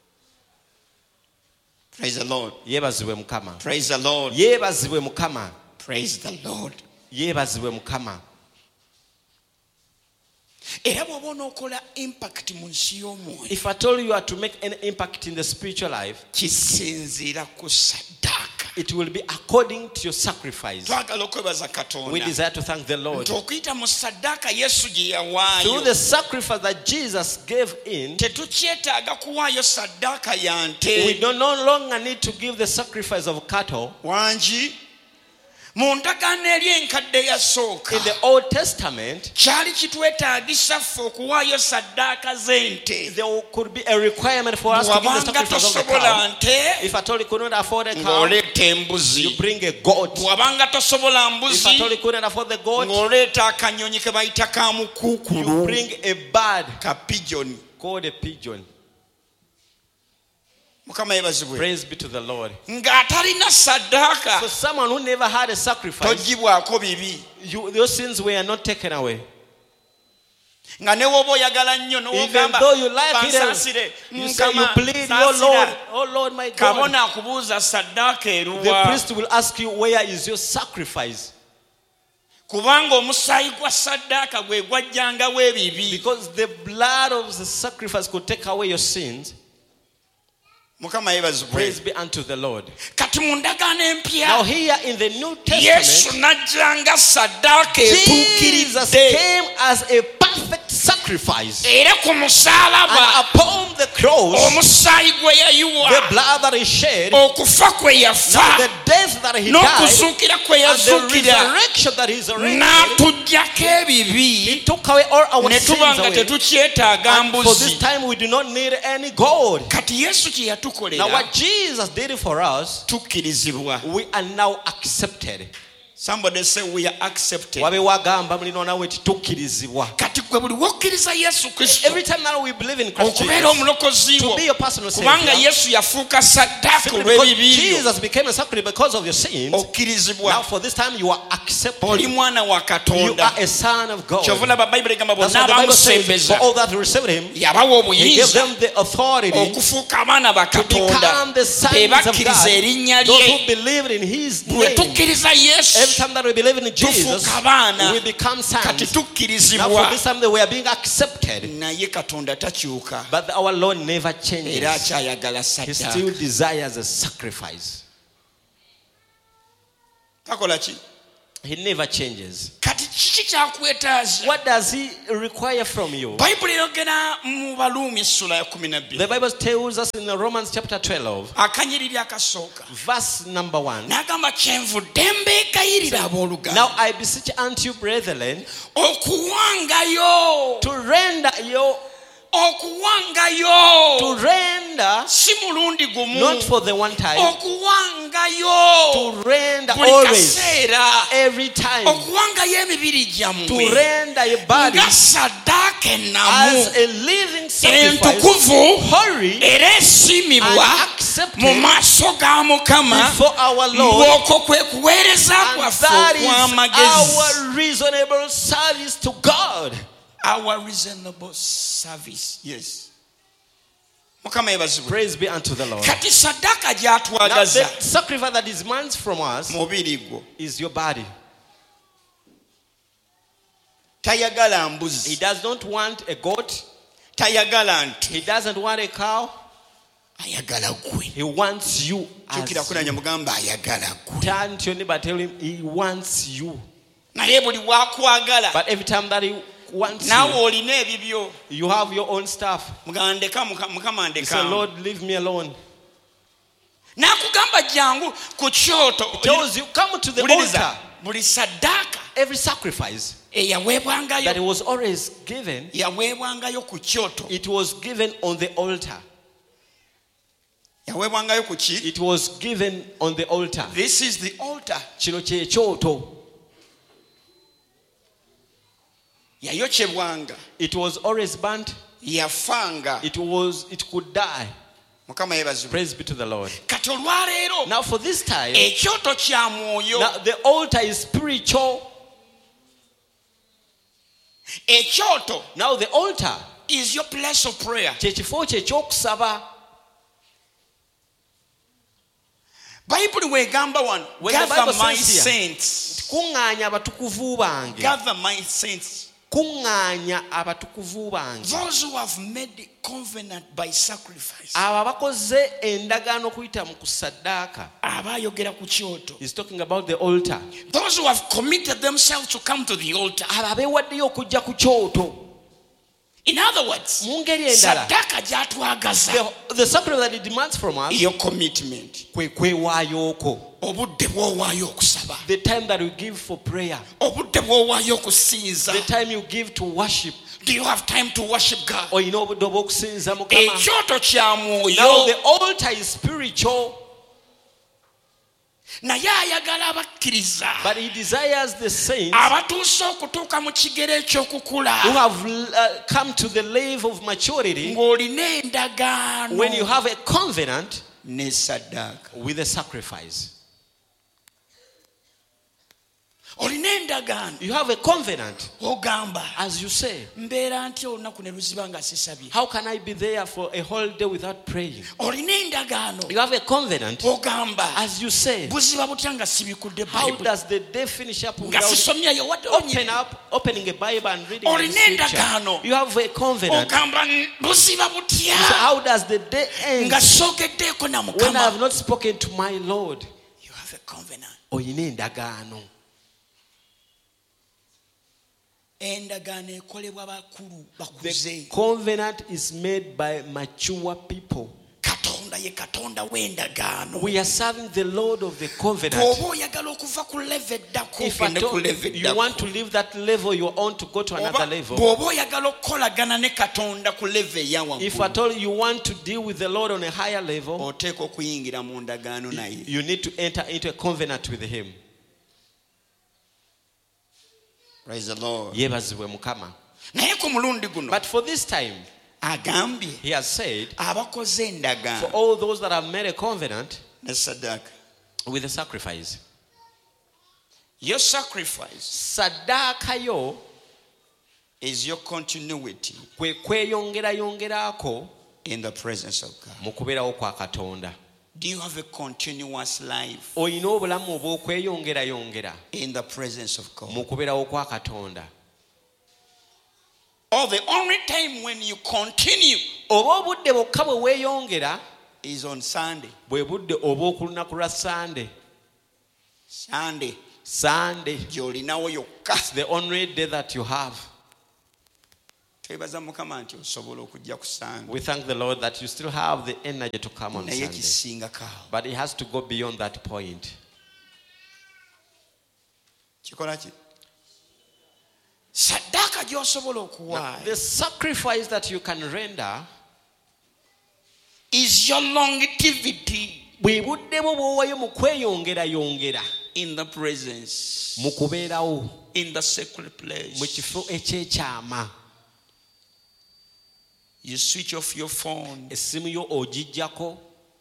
Praise the Lord. Yebazibwe Mukama. Praise the Lord. Yebazibwe Mukama. Praise the Lord. Yebazibwe Mukama. Era bw'oba onookola impact mu nsi y'omwoyo, If I told you are to make any impact in the spiritual life, kisinziira ku saddaaka. it will be according to your sacrifice. Twagala okwebaza We Katonda desire to thank the Lord. nti okuyita mu saddaaka Yesu gye Through yawaayo, the sacrifice that Jesus gave in, tetukyetaaga kuwaayo saddaaka ya we nte. no longer need to give the sacrifice of cattle. Wangi mu ndagaano eri enkadde yasooka, In the Old Testament, kyali kitwetaagisa ffe okuwaayo saddaaka z'ente. there could be a requirement for us to give the Bw'abanga sacrifice of the tosobola cow. nte, If at all you could not afford a cow, ng'oleeta embuzi. you bring a goat. Bw'abanga tosobola If at all mbuzi, you couldn't afford the goat, ng'oleeta akanyonyi ke bayita ka you mukuukulu, bring a bird ka pigeon. called a pigeon. Mukama yebazibwe. Praise be to the Lord. Ng'atalina saddaaka, So someone who never had a sacrifice, togibwako bibi. your sins were not taken away. Nga ne woba oyagala nnyo Even n'ogamba though you like it, bansaasire, you say you Mukama, plead, oh Lord, saasira. oh Lord my God. Kabona akubuuza saddaaka The eruwa. priest will ask you, where is your sacrifice? Kubanga omusaayi gwa saddaaka gwe gwajjangawo ebibi. Because the blood of the sacrifice could take away your sins. Mukama yebazibwe. Praise be unto the Lord. Kati mu ndagaano Now empya, here in the New Yesu Testament, n'ajjanga saddaaka Jesus etuukiridde. came as a perfect sacrifice. Era ku And musaalaba upon the cross, omusaayi gwe the yayiwa, blood that he shed, okufa kwe yafa, the death that he died, n'okuzuukira kwe and the yazuukira, resurrection that he's already n'atuggyako he ebibi, took away all our ne sins tuba nga away. tetukyetaaga And for this mbuzi. time we do not need any gold. Kati Yesu kye Now yatukolera, what Jesus did for us, tukkirizibwa. we are now accepted. Somebody say we are accepted. Wabe wagamba mulino nawe titukkirizibwa. Kati gwe buli wokkiriza Yesu Kristo Every time that we believe in Christ okubeera Jesus, omulokozi to wo, be your personal kubanga savior, Yesu yafuuka saddaaka simply because olw'ebibi byo, Jesus became a sacrifice because of your sins, now okkirizibwa. for this time you are accepted. Oli mwana wa You Katonda. are a son of God. Kyova olaba Bayibuli egamba That's bonna what the Bible says. abamusembeza For all that received him, yabawa he gave obuyinza them the authority okufuuka abaana ba to become Katonda, the sons be of bakkiriza God. erinnya Those lye. who believe in his Bwe name. tukkiriza Every Yesu, time that we believe in Jesus, tufuuka abaana. we become Kati sons. Now tukkirizibwa. for this time we are being accepted. Naye Katonda takyuka, But our Lord never era changes. akyayagala He saddaaka. still desires a sacrifice. Takola ki? He never changes. Kati kiki kyakwetaaza? What does he require from you? Bayibuli yogera mu Baluumi essula ya 12, The Bible tells us in the Romans chapter 12, akanyiriri akasooka, verse number 1. n'agamba kyenvudde mbeekayirira abooluganda Now I beseech unto you, brethren, okuwangayo, to render your okuwangayo, si mulundi gumu, not for the one time, okuwangayo to render buli always, kaseera, every time, okuwangayo emibiri to gyammwe render your body nga saddaaka ennamu, as a living sacrifice, entukuvu holy era esiimibwa and accepted mu maaso ga Mukama, before our Lord, ng'okwo kwe kuweereza and kwaffe that is okw'amagezi. our reasonable service to God. Our reasonable service. Yes. Mukama yebazibwe. Praise be unto the Lord. Kati saddaaka Now, gy'atwagaza the sacrifice that he demands from us mubiri gwo, is your body. tayagala He mbuzi, does not want a goat. tayagala nte, He doesn't want a cow. ayagala gwe. He wants you. Kyukira As kunanya mugamba ayagala gwe. turn to your neighbor, tell him he wants you. Naye buli bw'akwagala But every time that he wants naawe you, olina ebibyo, you have your own stuff. mugamba ndeka Mukama You say, ndeka. Lord, leave me alone. N'akugamba jangu ku kyoto. He tells you, come to the Wuliriza, altar. buli saddaaka every sacrifice that eyaweebwangayo was always given, yaweebwangayo ku kyoto it was given on the altar. yaweebwangayo ku ki? It was given on the altar. This is the altar. Kino kye kyoto. yayokyebwanga, It was always burnt. yafanga. It could die. Mukama yeebazibwe. Praise be to the Lord. kati olwaleero Now for this time, ekyoto kya mwoyo, now the altar is spiritual. ekyoto Now the altar, is your place of prayer. kyekifo kye ekyokusaba. Bayibuli weegamba wano, When the Bible gather my says here, saints, kuŋŋaanya abatukuvu bange. gather my saints, Kuŋŋaanya abatukuvu bange. those who have made covenant by sacrifice. Abo abakoze endagaano okuyita mu kusaddaaka. Abayogera ku kyoto, He's talking about the altar. those who have committed themselves to come to the altar. Abo abeewaddeyo okujja ku kyoto. In other words, Mu ngeri endala, saddaaka gy'atwagaza, the sacrifice that he demands from us, your commitment, kwe kwewaayooko. obudde bw'owaayo okusaba, The time that we give for prayer, obudde bw'owaayo okusinza. the time you give to worship. Do you have time to worship God? Olina obudde obw'okusinza Mukama. Ekyoto kya Now mwoyo, the altar is spiritual, naye ayagala abakkiriza but he desires the saints abatuuse okutuuka mu kigero eky'okukula who have come to the level of maturity ng'olina endagaano when you have a covenant ne saddaaka. with a sacrifice. Olina endagaano, You have a covenant, ogamba as you say. mbeera ntya olunaku ne luziba nga sisabye. How can I be there for a whole day without praying? Olina endagaano, You have a covenant, ogamba as you say. buziba butya nga sibikudde How Bible, does the day finish up nga without sisomyayo wadde opening a Bible and reading the olina scripture? endagaano, You have a covenant. ogamba buziba So butya how does the day end nga soogeddeeko na when I have Mukama. not spoken to my Lord? You have a covenant. Oyina endagaano. Endagaano ekolebwa bakulu The bakuze. covenant is made by mature people. Katonda ye Katonda w'endagaano. We are serving the Lord of the covenant. Bw'oba oyagala okuva ku level eddako If at ogende ku all level you want to eddako. leave that level you're on to go to another Oba level, bw'oba oyagala okukolagana ne Katonda ku level eya if waggulu, at all you want to deal with the Lord on a higher level, oteeka okuyingira mu ndagaano naye. you need to enter into a covenant with Him. Praise the Lord. Yeebazibwe Mukama. Naye ku mulundi guno But for this time, agambye He has said, abakoze for endagaano all those that have made a covenant ne saddaaka. with a sacrifice, Your sacrifice saddaaka yo is your continuity kwe kweyongerayongeraako in the presence of God. mu kubeerawo kwa Katonda. Do you have a continuous life Olina obulamu obw'okweyongerayongera in the presence of God? mu kubeerawo kwa Katonda. Or the only time when you continue Oba obudde bwokka bwe weeyongera is on Sunday. bwe budde obw'okulunaku lwa Sande. Sunday. Sande, Gy'olinawo yokka. it's the only day that you have. Twebaza Mukama nti osobola okujja ku Sunday. We thank the Lord that you still have the energy to come on Naye Sunday. kisingako awo. But it has to go beyond that point. Kikola ki? Saddaaka gy'osobola Now, okuwaayo the sacrifice that you can render, is your longevity bwe budde bwo bw'owaayo mu kweyongerayongera in the presence, mu kubeerawo in the secret mu place. kifo ekyekyama. You switch off your phone. Essimu yo ogiggyako,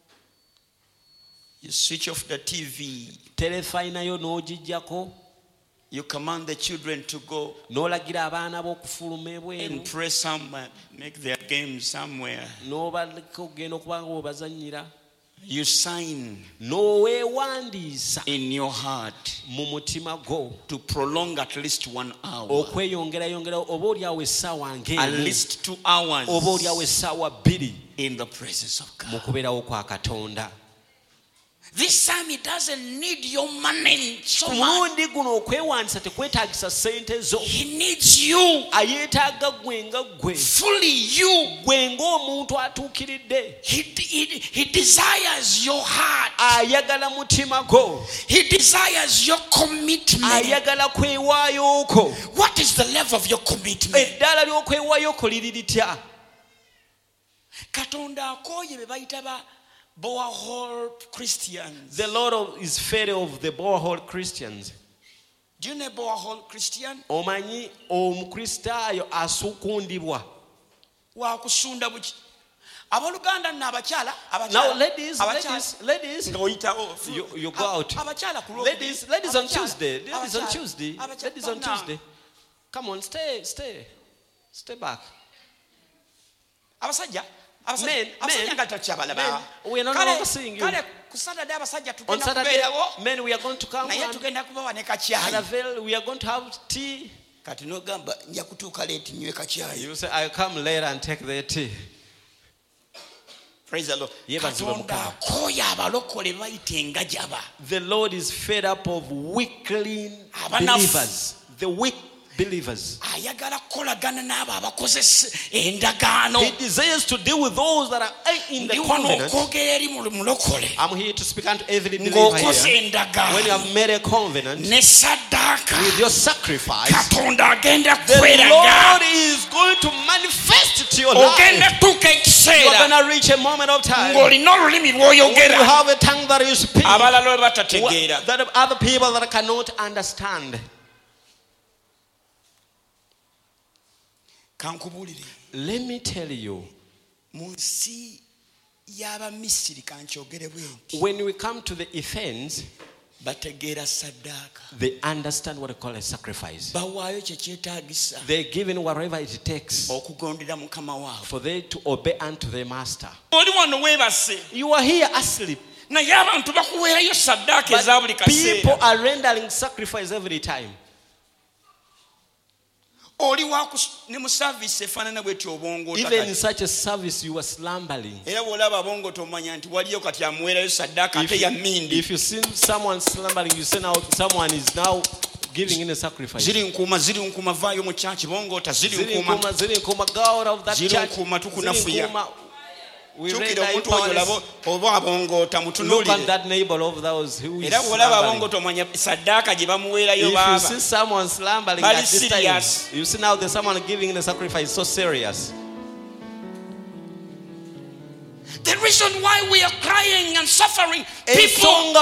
You switch off the TV. terefayina yo n'ogiggyako, You command the children to go n'olagira abaana b'okufuluma and ebweru, pray somewhere, make their games somewhere. n'obaleka okugenda okuba nga bwebazannyira, You sign n'oweewandiisa in your heart mu mutima gwo to prolong at least 1 hour, okweyongerayongerawo, oba oliawo essaawa at ng'emu, least 2 hours oba oliawo essaawa bbiri in the presence of mu God. kubeerawo kwa Katonda. This time he doesn't need your money so much. Mulundi guno okwewanisa tekwetaagisa sente zo. He needs you. Ayeetaaga gwe nga gwe. Fully you. Gwe ng'omuntu atuukiridde. He desires your heart. Ayagala mutima go. He desires your commitment. Ayagala kwewaayo ko. What is the level of your commitment? Eddala ly'okwewaayo ko liri litya? Katonda akoye be bayita ba Boahol Christians. The Lord is fed of the Boahol Christians. Do you know Boahol Christian? Omanyi omukristaayo asukundibwa. Wa kusunda buki. Abaluganda na abakyala. Now ladies, you go out. Ladies on Tuesday. Ladies on Tuesday. Come on, stay back. Abasajja. Men, we are no longer seeing you. On Saturday, men, we are going to come and we are going to have tea. You say, I'll come later and take the tea. Praise the Lord. The Lord is fed up of weakling believers. The weak believers. He desires to deal with those that are in the covenant. I'm here to speak unto every believer here. When you have made a covenant with your sacrifice, the Lord is going to manifest it to your life. You are going to reach a moment of time when you have a tongue that you speak that other people that cannot understand. Let me tell you, when we come to the Ephesians, they understand what they call a sacrifice. They're given whatever it takes for them to obey unto their master. You are here asleep, but people are rendering sacrifice every time. Even in such a service, you are slumbering. If you see someone slumbering, you say now someone is now giving in a sacrifice. Go out of that church. We read look at that neighbor of those who is slumbering. If you see someone slumbering at this time, you see now there's someone giving in a sacrifice so serious. The reason why we are crying and suffering, people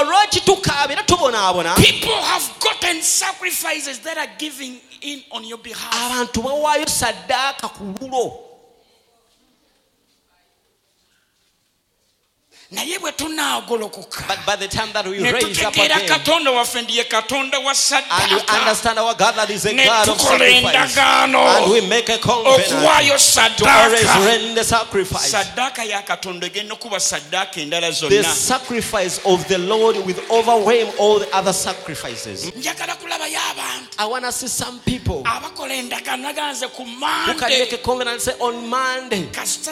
have gotten sacrifices that are giving in on your behalf. But by the time that we raise up again and we understand our God that is a God of sacrifice, and we make a covenant to always render sacrifice, the sacrifice of the Lord will overwhelm all the other sacrifices. I want to see some people who can make a covenant and say, on Monday,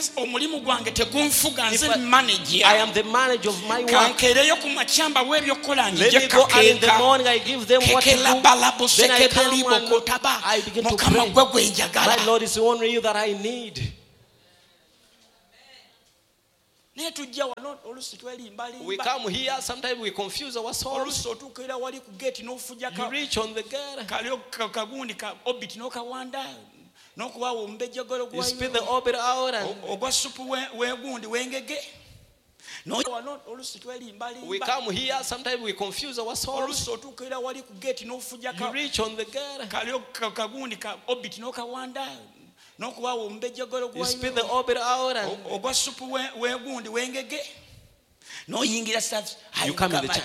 I am the manager of my work. Let me go out in the morning, I give them what to do. Then I come and I begin to pray. My Lord, is only you that I need. We come here, sometimes we confuse our souls. You reach on the gate. You spit the orbit out and we come here, sometimes we confuse our souls. You reach on the gate. You spit the orbit out and you come in the church.